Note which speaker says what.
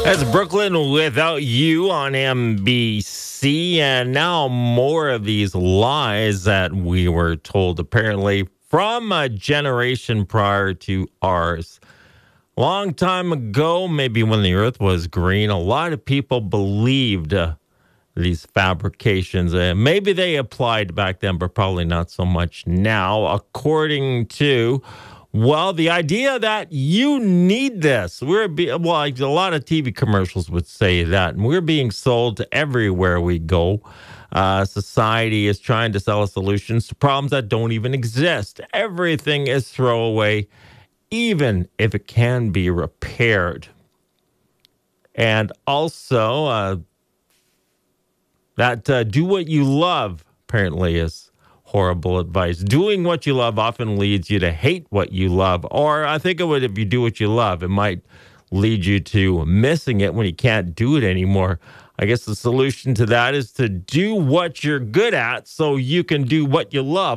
Speaker 1: That's Brooklyn Without You on NBC. And now more of these lies that we were told, apparently, from a generation prior to ours. Long time ago, maybe when the earth was green, a lot of people believed these fabrications. Maybe they applied back then, but probably not so much now, according to the idea that you need this. Like a lot of TV commercials would say that, and we're being sold everywhere we go. Society is trying to sell us solutions to problems that don't even exist. Everything is throwaway, even if it can be repaired. And also, that do what you love apparently is horrible advice. Doing what you love often leads you to hate what you love. Or I think it would, if you do what you love, it might lead you to missing it when you can't do it anymore. I guess the solution to that is to do what you're good at so you can do what you love.